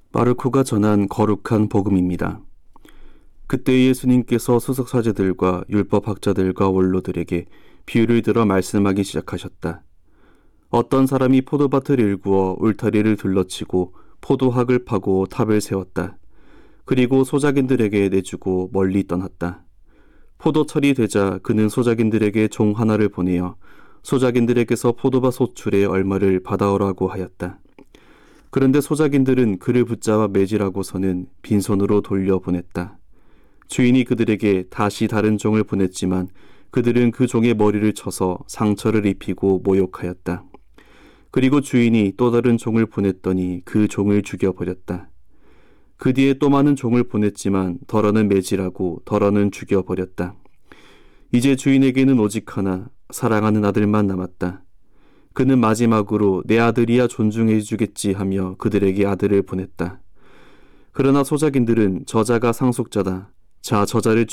마르코가 전한 거룩한 복음입니다. 그때 예수님께서 수석사제들과 율법학자들과 원로들에게 비유를 들어 말씀하기 시작하셨다. 어떤 사람이 포도밭을 일구어 울타리를 둘러치고 포도학을 파고 탑을 세웠다. 그리고 소작인들에게 내주고 멀리 떠났다. 포도철이 되자 그는 소작인들에게 종 하나를 보내어 소작인들에게서 포도밭 소출의 얼마를 받아오라고 하였다. 그런데 소작인들은 그를 붙잡아 매질하고서는 빈손으로 돌려보냈다. 주인이 그들에게 다시 다른 종을 보냈지만 그들은 그 종의 머리를 쳐서 상처를 입히고 모욕하였다. 그리고 주인이 또 다른 종을 보냈더니 그 종을 죽여버렸다. 그 뒤에 또 많은 종을 보냈지만 덜어는 매질하고 덜어는 죽여버렸다. 이제 주인에게는 오직 하나 사랑하는 아들만 남았다. 그는 마지막으로 내 아들이야 존중해 주겠지 하며 그들에게 아들을 보냈다. 그러나 소작인들은 저자가 상속자다. 자, 저자를